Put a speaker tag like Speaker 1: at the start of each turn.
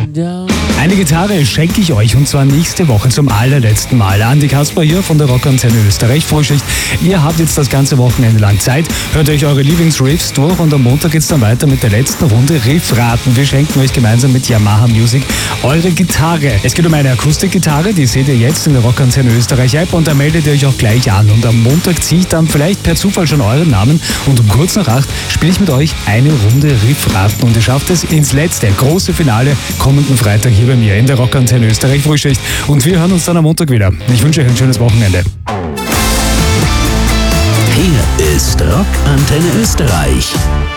Speaker 1: Eine Gitarre schenke ich euch, und zwar nächste Woche zum allerletzten Mal. Andi Kasper hier von der Rockantenne Österreich Frühschicht. Ihr habt jetzt das ganze Wochenende lang Zeit, hört euch eure Lieblingsriffs durch und am Montag geht's dann weiter mit der letzten Runde Riffraten. Wir schenken euch gemeinsam mit Yamaha Music eure Gitarre. Es geht um eine Akustikgitarre, die seht ihr jetzt in der Rockantenne Österreich App und da meldet ihr euch auch gleich an. Und am Montag ziehe ich dann vielleicht per Zufall schon euren Namen und um kurz nach 8 spiele ich mit euch eine Runde Riffraten und ihr schafft es ins letzte, große Finale kommenden Freitag hier bei mir in der Rockantenne Österreich Frühschicht. Und wir hören uns dann am Montag wieder. Ich wünsche euch ein schönes Wochenende.
Speaker 2: Hier ist Rockantenne Österreich.